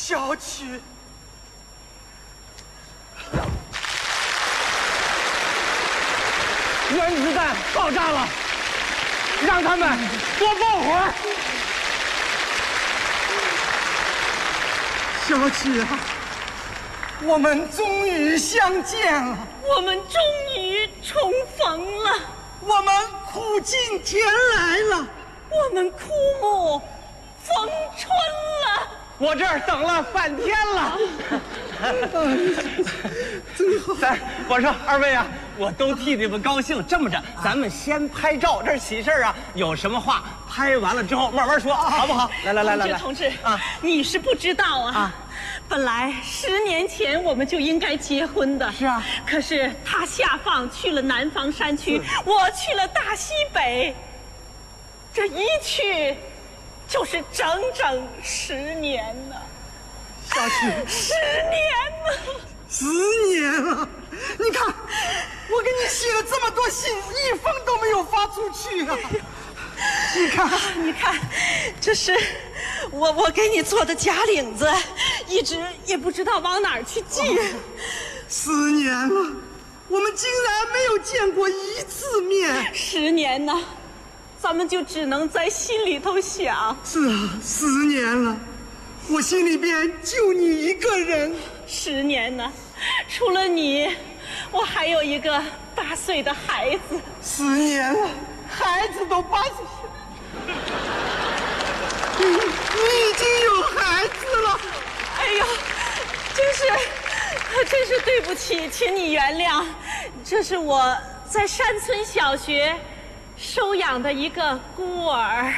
小曲， 原子弹爆炸了，让他们多爆会儿。 小曲啊，我们终于相见了， 我们终于重逢了， 我们苦尽甜来了， 我们枯木逢春了。 我这儿等了半天了。 真好。 我说二位啊，我都替你们高兴。这么着，咱们先拍照，这是喜事啊。有什么话拍完了之后慢慢说，好不好？来， 同志啊，你是不知道啊。本来10年前我们就应该结婚的， 是啊。 可是他下放去了南方山区，我去了大西北，这一去就是整整10年呢。 小曲 ，10年呢 ，10年了。你看，我给你写了这么多信，一封都没有发出去啊。你看， 这是我给你做的假领子，一直也不知道往哪儿去寄。 10年了，我们竟然没有见过1次面。 10年呢，咱们就只能在心里头想。 是啊，10年了，我心里边就你一个人。 10年呢，除了你，我还有一个8岁的孩子。 10年了，孩子都8岁。你已经有孩子了。 哎呦，真是对不起，请你原谅。这是我在山村小学收养的一个孤儿。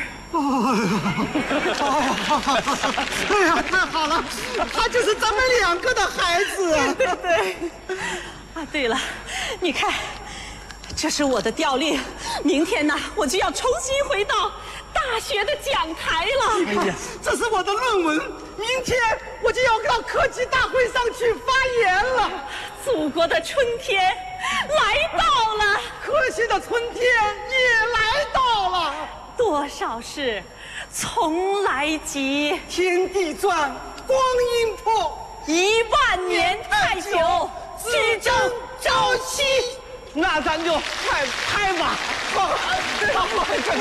哎呀，太好了，他就是咱们2个的孩子。 对。啊，对了，你看，这是我的调令，明天呢，我就要重新回到大学的讲台了。 哎呀，这是我的论文，明天我就要到科技大会上去发言了。 祖国的春天来到了， 科学的春天也来到了。 多少事从来急， 天地转，光阴迫 ，10000年太久， 举争朝夕。 那咱就快拍吧。 好，